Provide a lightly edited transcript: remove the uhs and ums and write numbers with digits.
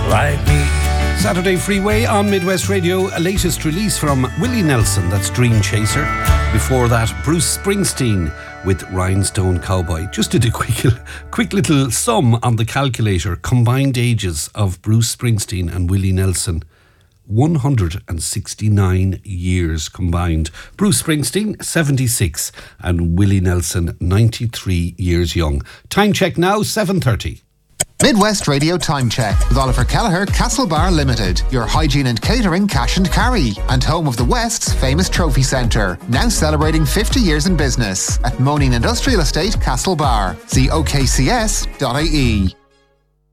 like me. Saturday Freeway on Midwest Radio, a latest release from Willie Nelson, that's Dream Chaser. Before that, Bruce Springsteen with Rhinestone Cowboy. Just did a quick little sum on the calculator. Combined ages of Bruce Springsteen and Willie Nelson, 169 years combined. Bruce Springsteen, 76, and Willie Nelson, 93 years young. Time check now, 7:30. Midwest Radio Time Check with Oliver Kelleher, Castlebar Limited, your hygiene and catering cash and carry, and home of the West's famous trophy centre, now celebrating 50 years in business at Moaning Industrial Estate, Castlebar. See okcs.ie.